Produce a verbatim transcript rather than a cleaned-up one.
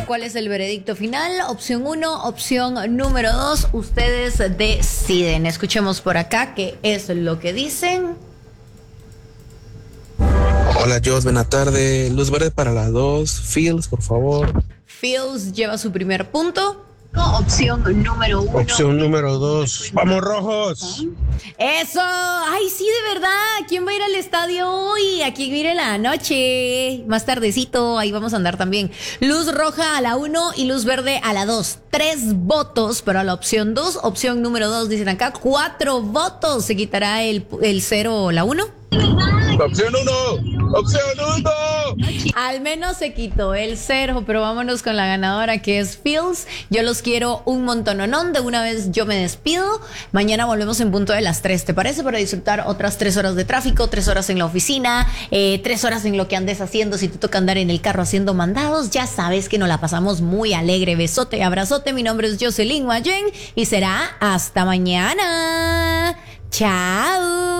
¿Cuál es el veredicto final? Opción uno, opción número dos. Ustedes deciden. Escuchemos por acá qué es lo que dicen. Hola, Jos, buena tarde. Luz verde para las dos. Fields, por favor. Fields lleva su primer punto. Opción número uno. Opción número dos. ¡Vamos, rojos! ¡Eso! ¡Ay, sí, de verdad! ¿Quién va a ir al estadio hoy? ¿A quién ir en la noche? Más tardecito, ahí vamos a andar también. Luz roja a la uno y luz verde a la dos. Tres votos para la opción dos. Opción número dos, dicen acá, cuatro votos. ¿Se quitará el, el cero o la uno? ¡Opción uno! ¡Opción uno! Al menos se quitó el cero, pero vámonos con la ganadora que es Fields. Yo los quiero un montononón. De una vez yo me despido. Mañana volvemos en punto de las tres, ¿te parece? Para disfrutar otras tres horas de tráfico, tres horas en la oficina, eh, tres horas en lo que andes haciendo. Si te toca andar en el carro haciendo mandados, ya sabes que nos la pasamos muy alegre. Besote, abrazote. Mi nombre es Jocelyn Guayén y será hasta mañana. Chao.